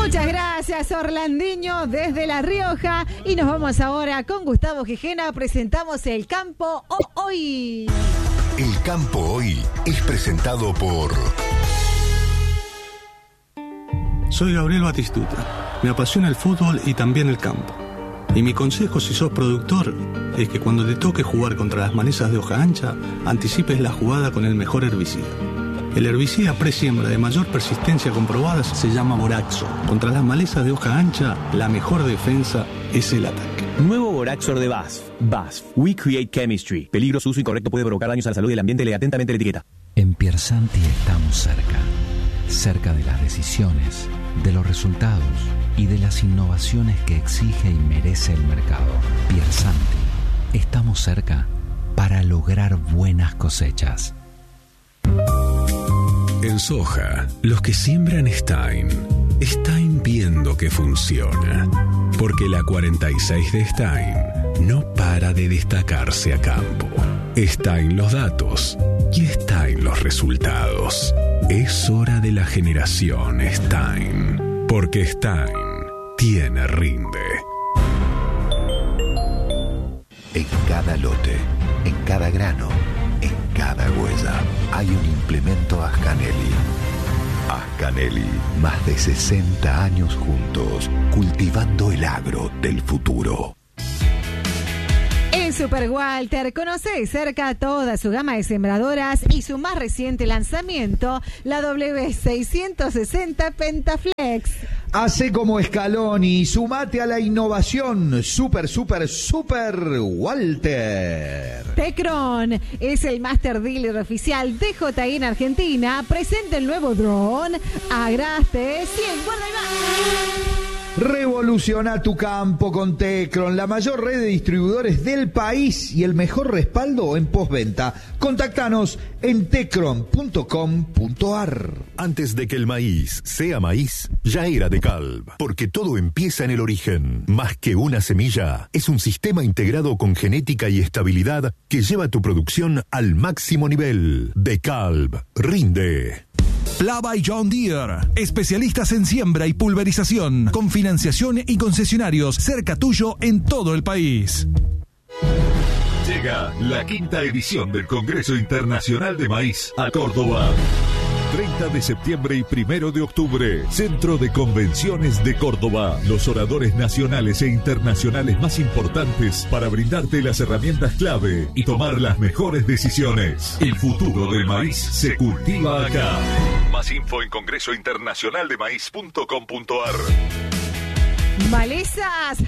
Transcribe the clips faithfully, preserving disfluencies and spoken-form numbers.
Muchas gracias, Orlandiño, desde La Rioja. Y nos vamos ahora con Gustavo Gijena. Presentamos El Campo Hoy. El Campo Hoy es presentado por... Soy Gabriel Batistuta. Me apasiona el fútbol y también el campo. Y mi consejo si sos productor es que cuando te toque jugar contra las malezas de hoja ancha, anticipes la jugada con el mejor herbicida. El herbicida presiembra de mayor persistencia comprobada se llama Boraxo. Contra las malezas de hoja ancha, la mejor defensa es el ataque. Nuevo Boraxor de B A S F. B A S F. We Create Chemistry. Peligro, su uso incorrecto puede provocar daños a la salud y el ambiente. Lee atentamente la etiqueta. En Piersanti estamos cerca. Cerca de las decisiones, de los resultados y de las innovaciones que exige y merece el mercado. Piersanti. Estamos cerca para lograr buenas cosechas. En soja, los que siembran Stein, Stein viendo que funciona. Porque la cuarenta y seis de Stein no para de destacarse a campo. Stein los datos y Stein los resultados. Es hora de la generación Stein. Porque Stein tiene rinde. En cada lote, en cada grano, en cada huella, hay un implemento Ascanelli. Ascanelli, más de sesenta años juntos, cultivando el agro del futuro. En Super Walter, conoce de cerca toda su gama de sembradoras y su más reciente lanzamiento, la W seiscientos sesenta Pentaflex. Hace como Scaloni, sumate a la innovación. Super, super, super Walter. Tecron es el master dealer oficial de J I en Argentina. Presenta el nuevo dron Agraste cien. Guarda y va. Revoluciona tu campo con Tecron, la mayor red de distribuidores del país y el mejor respaldo en postventa. Contactanos en tecron punto com punto ar. Antes de que el maíz sea maíz, ya era DeKalb, porque todo empieza en el origen. Más que una semilla, es un sistema integrado con genética y estabilidad que lleva tu producción al máximo nivel. DeKalb, rinde. Plava y John Deere, especialistas en siembra y pulverización, con financiación y concesionarios cerca tuyo en todo el país. Llega la quinta edición del Congreso Internacional de Maíz a Córdoba. treinta de septiembre y primero de octubre, Centro de Convenciones de Córdoba. Los oradores nacionales e internacionales más importantes para brindarte las herramientas clave y tomar las mejores decisiones. El futuro del maíz se cultiva acá. Más info en congreso internacional de maíz punto com punto ar. ¡Malezas!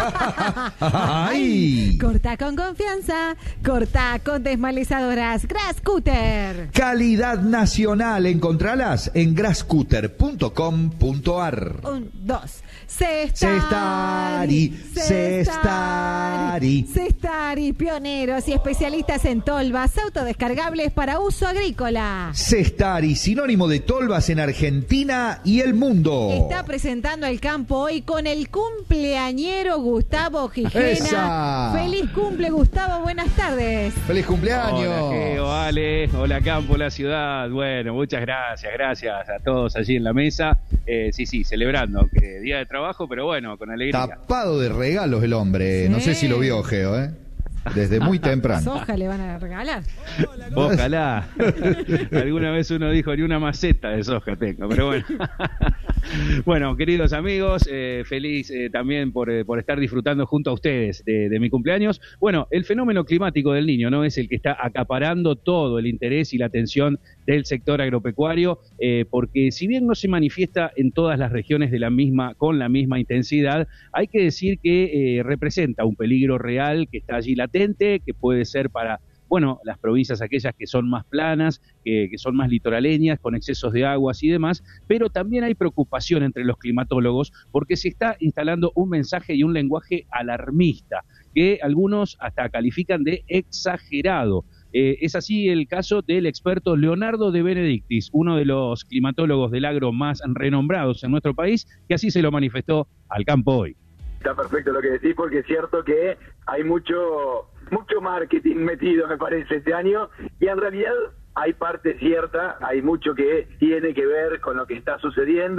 ¡Ay! Corta con confianza, corta con desmalezadoras Grascutter. Calidad nacional, encontralas en grascutter punto com punto ar. Un, dos. Cestari, Cestari. Cestari, pioneros y especialistas en tolvas autodescargables para uso agrícola. Cestari, sinónimo de tolvas en Argentina y el mundo. Está presentando el campo hoy con el cumpleañero Gustavo Gijena. ¡Esa! Feliz cumple, Gustavo, buenas tardes. ¡Feliz cumpleaños! Hola, Geo, Ale, hola campo, la ciudad. Bueno, muchas gracias, gracias a todos allí en la mesa. Eh, sí, sí, celebrando, aunque día de trabajo, pero bueno, con alegría. Tapado de regalos el hombre, Sí. no sé si lo vio, Geo, ¿eh? Desde muy temprano. Soja le van a regalar. Ojalá. Alguna vez uno dijo, ni una maceta de soja tengo, pero bueno. Bueno, queridos amigos, eh, feliz eh, también por, eh, por estar disfrutando junto a ustedes de, de mi cumpleaños. Bueno, el fenómeno climático del Niño, ¿no? Es el que está acaparando todo el interés y la atención del sector agropecuario, eh, porque si bien no se manifiesta en todas las regiones de la misma, con la misma intensidad, hay que decir que eh, representa un peligro real que está allí latente, que puede ser para, bueno, las provincias aquellas que son más planas, que, que son más litoraleñas, con excesos de aguas y demás, pero también hay preocupación entre los climatólogos porque se está instalando un mensaje y un lenguaje alarmista, que algunos hasta califican de exagerado. Eh, es así el caso del experto Leonardo de Benedictis, uno de los climatólogos del agro más renombrados en nuestro país, que así se lo manifestó al campo hoy. Está perfecto lo que decís, porque es cierto que hay mucho mucho marketing metido, me parece, este año, y en realidad hay parte cierta, hay mucho que tiene que ver con lo que está sucediendo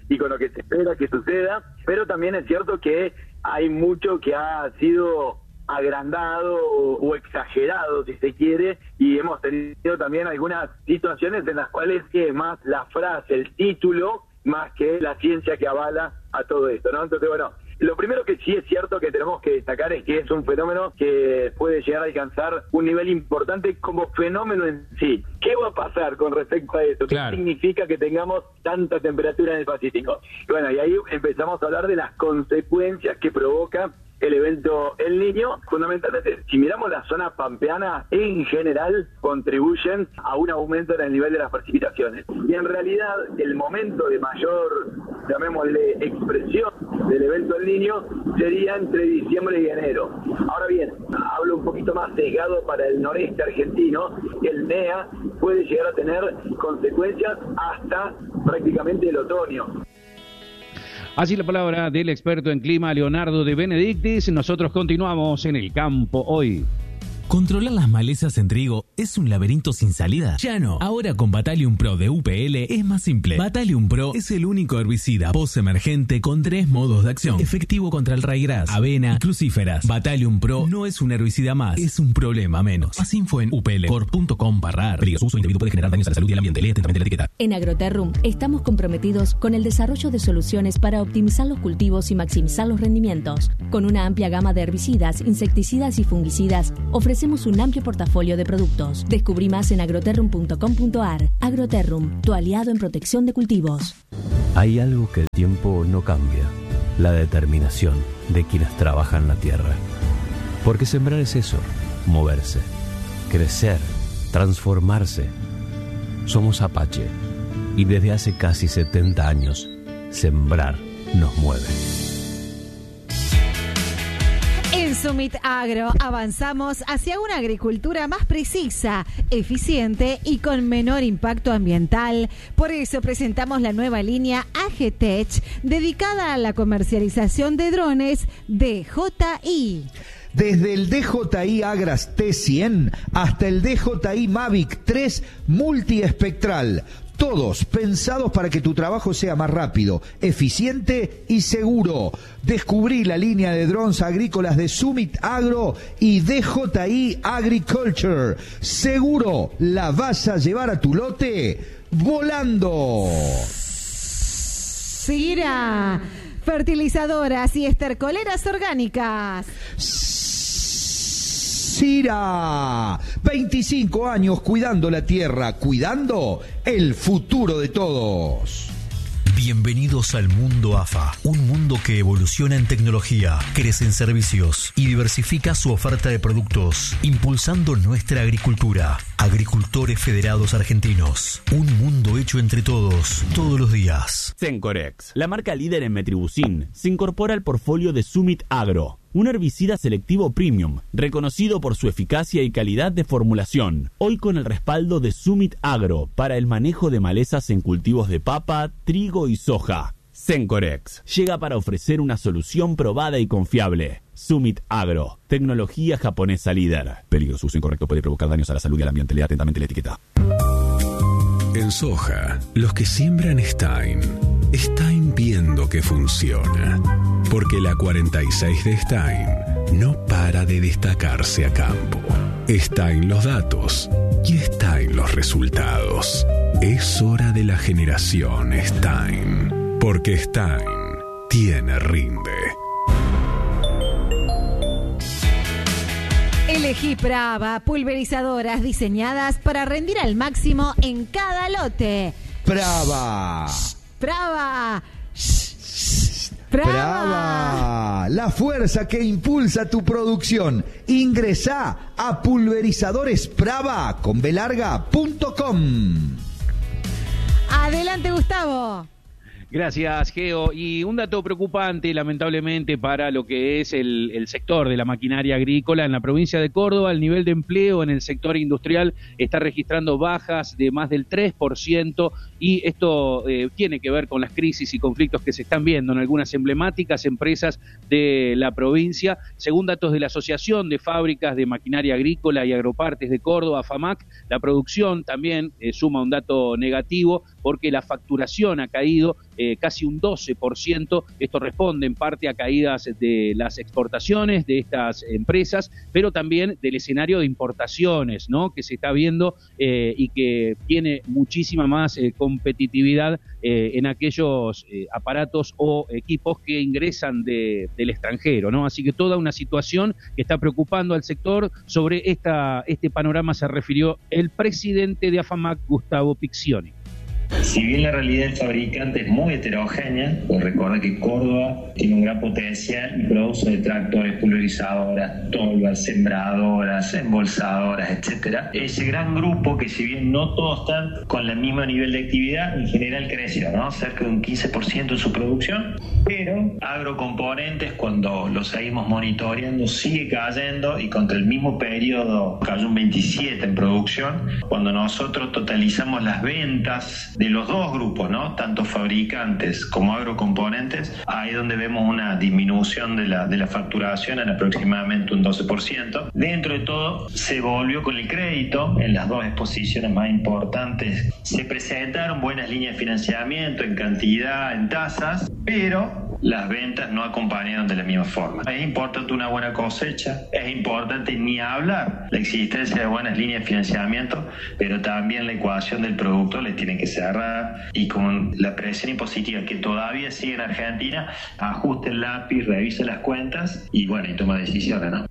y con lo que se espera que suceda, pero también es cierto que hay mucho que ha sido agrandado o, o exagerado, si se quiere, y hemos tenido también algunas situaciones en las cuales es más la frase, el título, más que la ciencia que avala a todo esto, ¿no? Entonces, bueno, lo primero que sí es cierto que tenemos que destacar es que es un fenómeno que puede llegar a alcanzar un nivel importante como fenómeno en sí. ¿Qué va a pasar con respecto a esto? ¿Qué claro. significa que tengamos tanta temperatura en el Pacífico? Bueno, y ahí empezamos a hablar de las consecuencias que provoca el evento El Niño. Fundamentalmente, si miramos la zona pampeana, en general contribuyen a un aumento en el nivel de las precipitaciones. Y en realidad, el momento de mayor, llamémosle, expresión del evento El Niño sería entre diciembre y enero. Ahora bien, hablo un poquito más sesgado para el noreste argentino. El N E A puede llegar a tener consecuencias hasta prácticamente el otoño. Así la palabra del experto en clima, Leonardo de Benedictis. Nosotros continuamos en el campo hoy. Controlar las malezas en trigo es un laberinto sin salida. Ya no. Ahora con Battalion Pro de U P L es más simple. Battalion Pro es el único herbicida post-emergente con tres modos de acción. Efectivo contra el raigras, avena y crucíferas. Battalion Pro no es un herbicida más, es un problema menos. Más info en u p l corp punto com barra ar. Peligroso uso individuo puede generar daños a la salud y al ambiente. Lee atentamente la etiqueta. En Agroterrum estamos comprometidos con el desarrollo de soluciones para optimizar los cultivos y maximizar los rendimientos. Con una amplia gama de herbicidas, insecticidas y fungicidas, ofrecemos un amplio portafolio de productos. Descubrí más en agroterrum punto com punto ar. Agroterrum, tu aliado en protección de cultivos. Hay algo que el tiempo no cambia: la determinación de quienes trabajan la tierra. Porque sembrar es eso, moverse, crecer, transformarse. Somos Apache y desde hace casi setenta años, sembrar nos mueve. En Summit Agro avanzamos hacia una agricultura más precisa, eficiente y con menor impacto ambiental. Por eso presentamos la nueva línea A G Tech, dedicada a la comercialización de drones D J I. Desde el D J I Agras T cien hasta el D J I Mavic tres multiespectral. Todos pensados para que tu trabajo sea más rápido, eficiente y seguro. Descubrí la línea de drones agrícolas de Summit Agro y D J I Agriculture. Seguro la vas a llevar a tu lote volando. Sira, fertilizadoras y estercoleras orgánicas. Sira, veinticinco años cuidando la tierra, cuidando el futuro de todos. Bienvenidos al mundo A F A, un mundo que evoluciona en tecnología, crece en servicios y diversifica su oferta de productos, impulsando nuestra agricultura. Agricultores Federados Argentinos, un mundo hecho entre todos, todos los días. Sencorex, la marca líder en metribuzin, se incorpora al portfolio de Summit Agro, un herbicida selectivo premium, reconocido por su eficacia y calidad de formulación, hoy con el respaldo de Summit Agro para el manejo de malezas en cultivos de papa, trigo y soja. Sencorex llega para ofrecer una solución probada y confiable. Summit Agro, tecnología japonesa líder. Peligroso uso incorrecto puede provocar daños a la salud y al ambiente. Lea atentamente la etiqueta. En soja, los que siembran Stein, Stein viendo que funciona. Porque la cuarenta y seis de Stein no para de destacarse a campo. Stein los datos y Stein los resultados. Es hora de la generación Stein. Porque Stein tiene rinde. Elegí Brava, pulverizadoras diseñadas para rendir al máximo en cada lote. Brava. Brava. Brava. Brava. La fuerza que impulsa tu producción. Ingresá a pulverizadores brava con b larga punto com. Adelante, Gustavo. Gracias, Geo. Y un dato preocupante, lamentablemente, para lo que es el, el sector de la maquinaria agrícola en la provincia de Córdoba. El nivel de empleo en el sector industrial está registrando bajas de más del tres por ciento y esto eh, tiene que ver con las crisis y conflictos que se están viendo en algunas emblemáticas empresas de la provincia. Según datos de la Asociación de Fábricas de Maquinaria Agrícola y Agropartes de Córdoba, FAMAC, la producción también eh, suma un dato negativo, porque la facturación ha caído eh, casi un doce por ciento. Esto responde en parte a caídas de las exportaciones de estas empresas, pero también del escenario de importaciones, ¿no?, que se está viendo eh, y que tiene muchísima más eh, competitividad eh, en aquellos eh, aparatos o equipos que ingresan de, del extranjero, ¿no? Así que toda una situación que está preocupando al sector. Sobre esta, este panorama se refirió el presidente de AFAMAC, Gustavo Piccioni. Si bien la realidad del fabricante es muy heterogénea, pues recuerda que Córdoba tiene una gran potencia y produce de tractores, pulverizadoras, tolvas, sembradoras, embolsadoras, etcétera. Ese gran grupo, que si bien no todos están con el mismo nivel de actividad, en general creció, ¿no?, cerca de un quince por ciento en su producción, pero agrocomponentes, cuando lo seguimos monitoreando, sigue cayendo, y contra el mismo periodo cayó un veintisiete por ciento en producción. Cuando nosotros totalizamos las ventas de los dos grupos, ¿no?, tanto fabricantes como agrocomponentes, ahí es donde vemos una disminución de la, de la facturación en aproximadamente un doce por ciento. Dentro de todo, se volvió con el crédito en las dos exposiciones más importantes. Se presentaron buenas líneas de financiamiento en cantidad, en tasas, pero las ventas no acompañaron de la misma forma. Es importante una buena cosecha, es importante ni hablar la existencia de buenas líneas de financiamiento, pero también la ecuación del producto le tiene que cerrar, y con la presión impositiva que todavía sigue en Argentina, ajuste el lápiz, revise las cuentas y bueno, y toma decisiones, ¿no?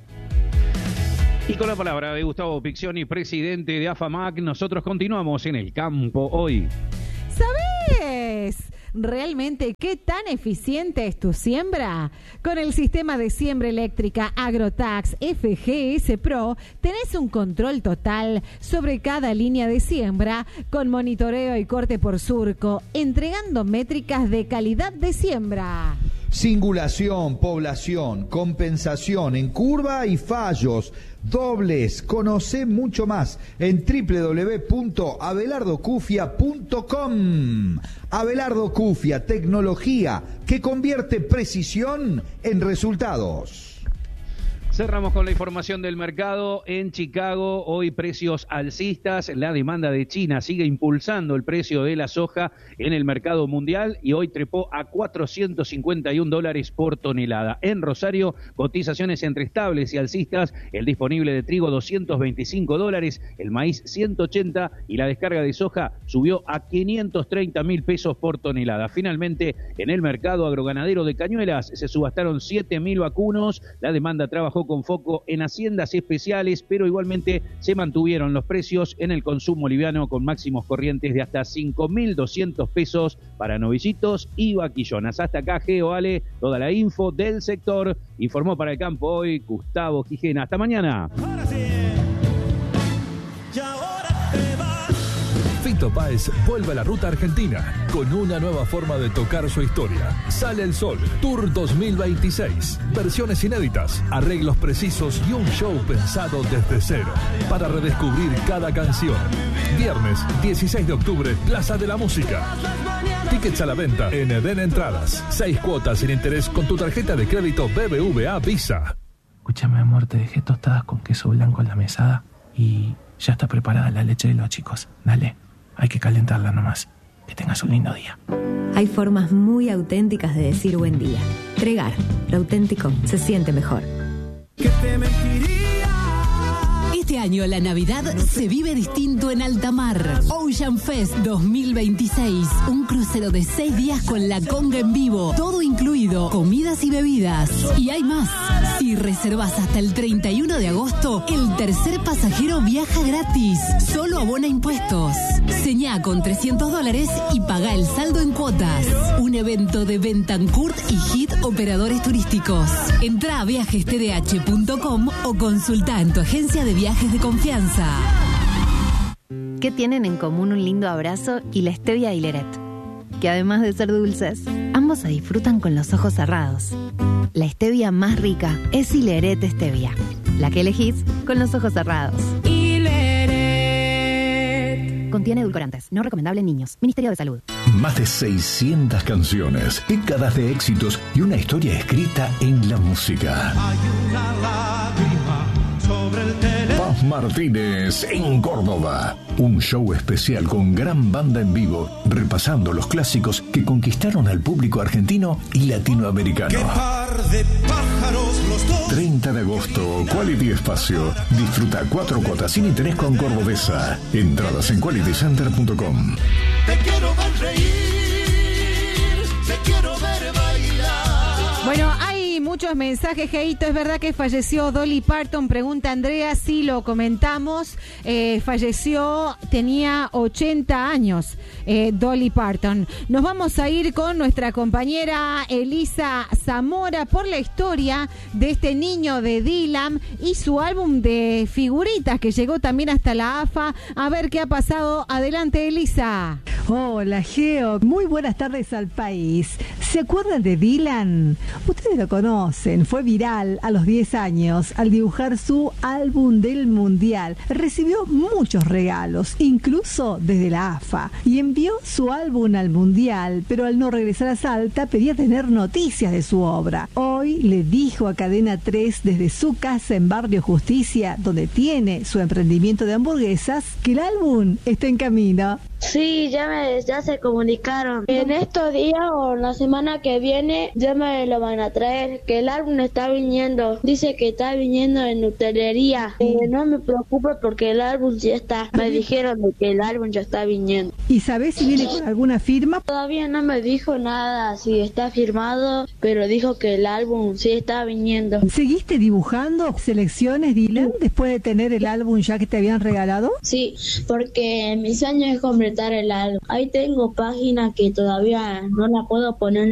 Y con la palabra de Gustavo Piccioni, presidente de AFAMAC, nosotros continuamos en el campo hoy. ¿Sabés realmente qué tan eficiente es tu siembra? Con el sistema de siembra eléctrica Agrotax F G S Pro tenés un control total sobre cada línea de siembra, con monitoreo y corte por surco, entregando métricas de calidad de siembra. Singulación, población, compensación en curva y fallos, dobles. Conocé mucho más en doble u doble u doble u punto abelardo cufia punto com. Abelardo Cufia, tecnología que convierte precisión en resultados. Cerramos con la información del mercado. En Chicago, hoy precios alcistas. La demanda de China sigue impulsando el precio de la soja en el mercado mundial y hoy trepó a cuatrocientos cincuenta y un dólares por tonelada. En Rosario, cotizaciones entre estables y alcistas. El disponible de trigo doscientos veinticinco dólares, el maíz ciento ochenta y la descarga de soja subió a quinientos treinta mil pesos por tonelada. Finalmente, en el mercado agroganadero de Cañuelas se subastaron siete mil vacunos. La demanda trabajó con foco en haciendas especiales, pero igualmente se mantuvieron los precios en el consumo liviano, con máximos corrientes de hasta cinco mil doscientos pesos para novillitos y vaquillonas. Hasta acá, Geo, Ale, toda la info del sector. Informó para el campo hoy Gustavo Quijena. Hasta mañana. Fito Páez vuelve a la ruta argentina con una nueva forma de tocar su historia. Sale el Sol, Tour dos mil veintiséis. Versiones inéditas, arreglos precisos y un show pensado desde cero para redescubrir cada canción. Viernes dieciséis de octubre, Plaza de la Música. Tickets a la venta en Eden Entradas. Seis cuotas sin interés con tu tarjeta de crédito B B V A Visa. Escúchame, amor, te dejé tostadas con queso blanco en la mesada y ya está preparada la leche de los chicos. Dale. Hay que calentarla nomás. Que tengas un lindo día. Hay formas muy auténticas de decir buen día. Tregar, lo auténtico se siente mejor. ¿Qué te mentiría? Este año la Navidad se vive distinto en alta mar. Ocean Fest dos mil veintiséis. Un crucero de seis días con la conga en vivo. Todo incluido, comidas y bebidas. Y hay más. Si reservas hasta el treinta y uno de agosto, el tercer pasajero viaja gratis. Solo abona impuestos. Señá con trescientos dólares y paga el saldo en cuotas. Un evento de Bentancourt y Hit Operadores Turísticos. Entrá a viajes t d h punto com o consulta en tu agencia de viajes de confianza. ¿Qué tienen en común un lindo abrazo y la stevia Hileret? Que además de ser dulces, ambos se disfrutan con los ojos cerrados. La stevia más rica es Hileret Stevia, la que elegís con los ojos cerrados. Hileret. Contiene edulcorantes, no recomendable en niños. Ministerio de Salud. Más de seiscientas canciones, décadas de éxitos y una historia escrita en la música. Hay una lágrima sobre el teléfono. Martínez en Córdoba. Un show especial con gran banda en vivo, repasando los clásicos que conquistaron al público argentino y latinoamericano. ¡Qué par de pájaros los dos! treinta de agosto, Quality Espacio. Disfruta cuatro cuotas sin interés con Cordobesa. Entradas en quality center punto com. Te quiero ver reír, te quiero ver bailar. Bueno, hay muchos mensajes, Geito. Es verdad que falleció Dolly Parton, pregunta Andrea. Sí, lo comentamos. Eh, falleció, tenía ochenta años, eh, Dolly Parton. Nos vamos a ir con nuestra compañera Elisa Zamora por la historia de este niño de Dylan y su álbum de figuritas que llegó también hasta la A F A. A ver qué ha pasado. Adelante, Elisa. Hola, Geo. Muy buenas tardes al país. ¿Se acuerdan de Dylan? Ustedes lo conocen. Fue viral a los diez años al dibujar su álbum del Mundial. Recibió muchos regalos, incluso desde la A F A. Y envió su álbum al Mundial, pero al no regresar a Salta pedía tener noticias de su obra. Hoy le dijo a Cadena tres desde su casa en Barrio Justicia, donde tiene su emprendimiento de hamburguesas, que el álbum está en camino. Sí, ya me ya se comunicaron. En estos días o la semana que viene ya me lo van a traer, que el álbum está viniendo. Dice que está viniendo en utilería. Eh, no me preocupe porque el álbum ya está. Me dijeron de que el álbum ya está viniendo. ¿Y sabés si viene con alguna firma? Todavía no me dijo nada si está firmado, pero dijo que el álbum sí está viniendo. ¿Seguiste dibujando selecciones, Dylan, después de tener el álbum ya que te habían regalado? Sí, porque mi sueño es completar el álbum. Ahí tengo páginas que todavía no la puedo poner